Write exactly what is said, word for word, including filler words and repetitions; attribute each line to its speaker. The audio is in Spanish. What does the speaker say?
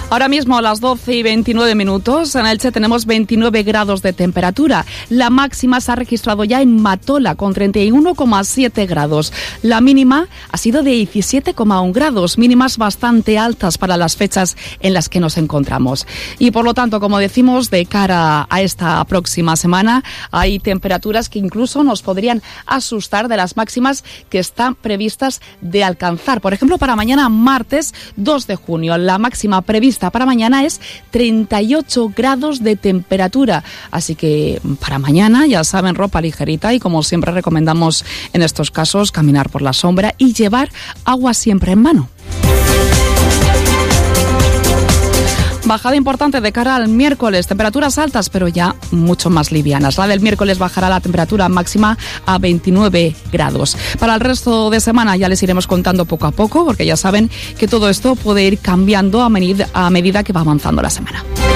Speaker 1: Ahora mismo a las doce y veintinueve minutos, en Elche tenemos veintinueve grados de temperatura. La máxima se ha registrado ya en Matola con treinta y uno coma siete grados. La mínima ha sido de diecisiete coma uno grados, mínimas bastante altas para las fechas en las que nos encontramos. Y por lo tanto, como decimos, de cara a esta próxima semana, hay temperaturas que incluso nos podrían asustar de las máximas que están previstas de alcanzar. Por ejemplo, para mañana martes dos de junio, la máxima prevista para mañana es treinta y ocho grados de temperatura. Así que para mañana, ya saben, ropa ligerita y como siempre recomendamos en estos casos, caminar por la sombra y llevar agua siempre en mano. Bajada importante de cara al miércoles, temperaturas altas pero ya mucho más livianas. La del miércoles bajará la temperatura máxima a veintinueve grados. Para el resto de semana ya les iremos contando poco a poco, porque ya saben que todo esto puede ir cambiando a medida, a medida que va avanzando la semana.